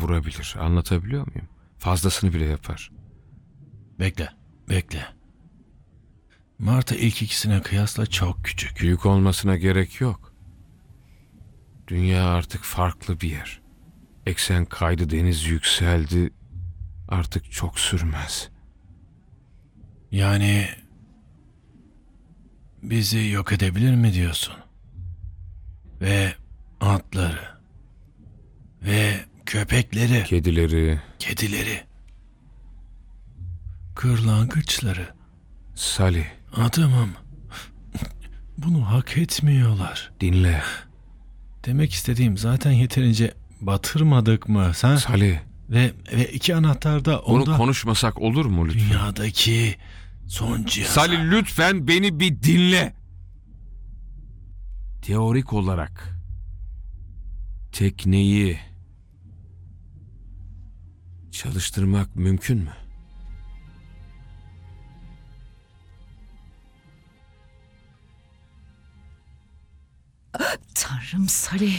vurabilir. Anlatabiliyor muyum? Fazlasını bile yapar. Bekle. Marta ilk ikisine kıyasla çok küçük. Büyük olmasına gerek yok. Dünya artık farklı bir yer. Eksen kaydı, deniz yükseldi. Artık çok sürmez. Yani bizi yok edebilir mi diyorsun? Ve atları ve köpekleri, Kedileri, kırlangıçları. Salih, Adamım, bunu hak etmiyorlar. dinle. Demek istediğim zaten yeterince batırmadık mı sen? Salih, Ve iki anahtar da bunu onda. konuşmasak olur mu lütfen? Dünyadaki son cihaz. Salih, lütfen beni bir dinle. Teorik olarak tekneyi çalıştırmak mümkün mü? Tanrım Salih.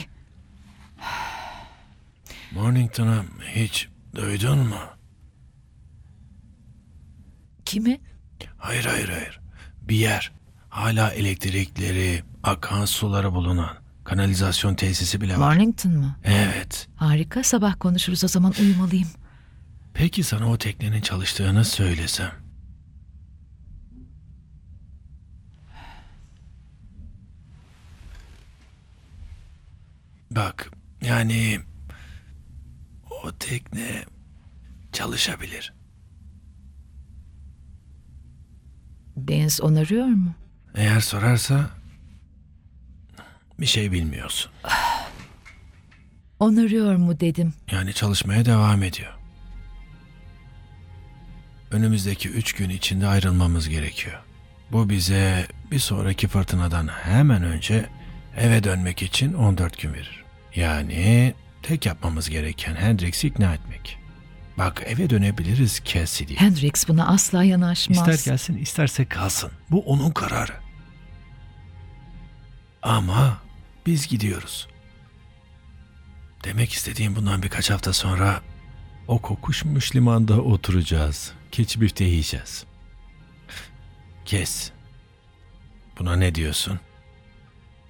Mornington'u hiç duydun mu? Kimi? Hayır. Bir yer. Hala elektrikleri, akan suları bulunan kanalizasyon tesisi bile var. Mornington mı? Evet. Harika, sabah konuşuruz, o zaman uyumalıyım. Peki sana o teknenin çalıştığını söylesem? Bak, yani o tekne çalışabilir. Deniz onarıyor mu? Eğer sorarsa bir şey bilmiyorsun. Onarıyor mu dedim. Yani çalışmaya devam ediyor. Önümüzdeki 3 gün içinde ayrılmamız gerekiyor. Bu bize bir sonraki fırtınadan hemen önce eve dönmek için 14 gün verir. Yani tek yapmamız gereken Hendrix'i ikna etmek. Bak, eve dönebiliriz Cassidy. Hendrix buna asla yanaşmaz. İster gelsin isterse kalsın. Bu onun kararı. Ama biz gidiyoruz. Demek istediğim, bundan birkaç hafta sonra o kokuşmuş limanda oturacağız. Keçi büfte yiyeceğiz. Kes. Buna ne diyorsun?